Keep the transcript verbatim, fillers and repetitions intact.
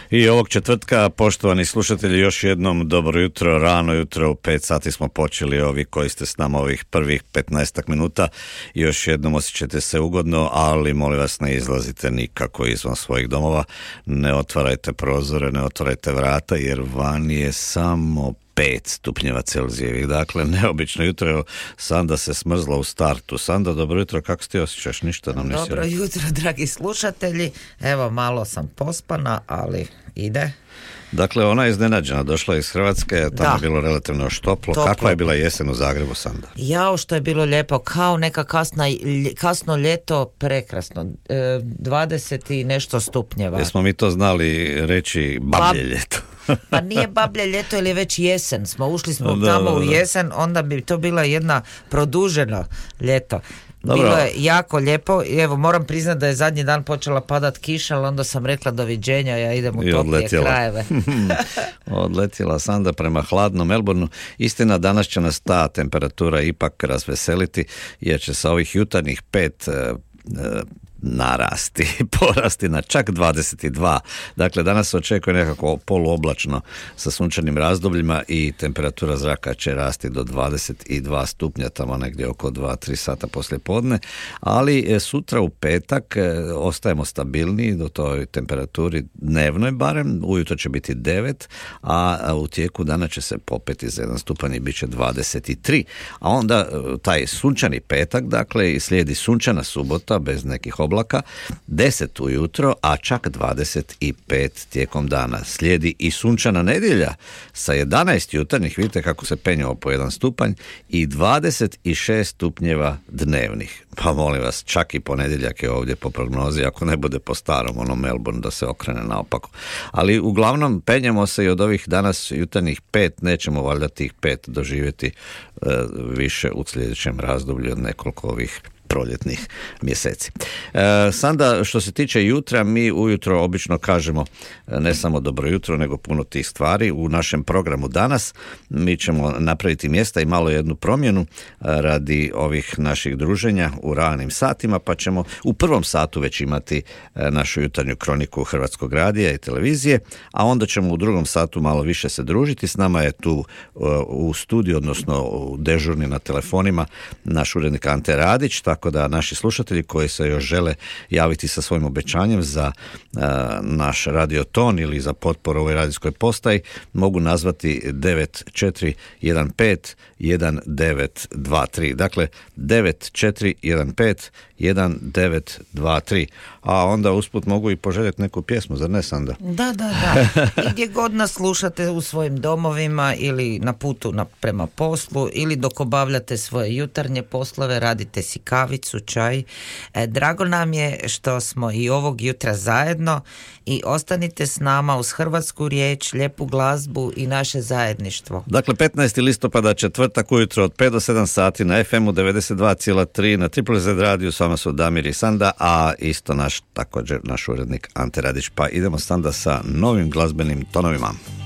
I ovog četvrtka, poštovani slušatelji, još jednom dobro jutro, rano jutro, u pet sati smo počeli, ovi koji ste s nama ovih prvih petnaestak minuta, još jednom osjećajte se ugodno, ali molim vas ne izlazite nikako izvan svojih domova, ne otvarajte prozore, ne otvarajte vrata, jer van je samo pet stupnjeva Celzijevih, dakle neobično jutro. Evo, Sanda se smrzla u startu. Sanda, dobro jutro, kako se ti osjećaš? Ništa nam nisi. Dobro jutro, dragi slušatelji, evo malo sam pospana, ali ide. Dakle, ona je iznenađena, došla je iz Hrvatske, tamo da. je bilo relativno još toplo. toplo. Kakva je bila jesen u Zagrebu, Sanda? Jao, što je bilo lijepo, kao neka kasna, kasno ljeto, prekrasno, e, dvadeset i nešto stupnjeva. Jesmo mi to znali reći bablje Bab... ljeto? Pa nije bablje ljeto, ili je već jesen, smo ušli smo da, tamo da, u da. jesen, onda bi to bila jedna produženo ljeto. Dobro. Bilo je jako lijepo i evo moram priznati da je zadnji dan počela padat kiša, ali onda sam rekla doviđenja, ja idem u I toplije odletjela. krajeve. Odletjela Sanda prema hladnom Melbourneu. Istina, danas će nas ta temperatura ipak razveseliti, jer će sa ovih jutarnjih pet e, e, narasti, porasti na čak dvadeset dva. Dakle, danas se očekuje nekako poluoblačno sa sunčanim razdobljima i temperatura zraka će rasti do dvadeset dva stupnja, tamo negdje oko dva do tri sata poslije podne, ali sutra u petak ostajemo stabilni do toj temperaturi dnevnoj barem, ujutro će biti devet, a u tijeku dana će se popeti za jedan stupanj i bit će dvadeset tri. A onda taj sunčani petak, dakle, i slijedi sunčana subota bez nekih oblaka, deset ujutro, a čak dvadeset pet tijekom dana. Slijedi i sunčana nedjelja sa jedanaest jutarnjih, vidite kako se penjao po jedan stupanj, i dvadeset šest stupnjeva dnevnih. Pa molim vas, čak i ponedjeljak je ovdje po prognozi, ako ne bude po starom ono Melbourne da se okrene naopako. Ali uglavnom penjamo se i od ovih danas jutarnjih pet, nećemo valjda tih pet doživjeti e, više u sljedećem razdoblju od nekoliko ovih proljetnih mjeseci. E, Sanda, što se tiče jutra, mi ujutro obično kažemo ne samo dobro jutro, nego puno tih stvari. U našem programu danas mi ćemo napraviti mjesta i malo jednu promjenu radi ovih naših druženja u ranim satima, pa ćemo u prvom satu već imati našu jutarnju kroniku Hrvatskog radija i televizije, a onda ćemo u drugom satu malo više se družiti. S nama je tu u studiju, odnosno dežurni na telefonima, naš urednik Ante Radić, tako da naši slušatelji koji se još žele javiti sa svojim obećanjem za uh, naš radioton ili za potporu ovoj radijskoj postaji mogu nazvati devet četiri jedan pet jedan devet dva tri. Dakle, devet četiri jedan pet jedan devet dva tri. A onda usput mogu i poželjeti neku pjesmu, zar ne, Sanda? Da, da, da. I gdje god nas slušate, u svojim domovima ili na putu na, prema poslu, ili dok obavljate svoje jutarnje poslove, radite si kavicu, čaj. E, drago nam je što smo i ovog jutra zajedno i ostanite s nama uz hrvatsku riječ, lijepu glazbu i naše zajedništvo. Dakle, petnaesti listopada, četvrtak ujutro od pet do sedam sati na ef emu devedeset dva zarez tri, na Triple Z radiju, s vama su Damir i Sanda, a isto naš, također naš urednik Ante Radić. Pa idemo, Sanda, sa novim glazbenim tonovima.